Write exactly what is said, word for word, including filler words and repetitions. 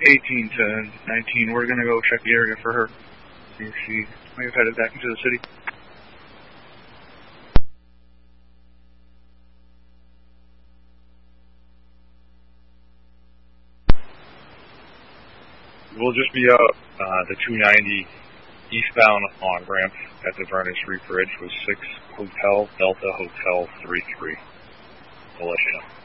eighteen to nineteen. We're going to go check the area for her. See if she may have headed back into the city. We'll just be out uh, the two ninety eastbound on ramp at the Vernon Street Bridge with six Hotel Delta Hotel three three. We'll let you know.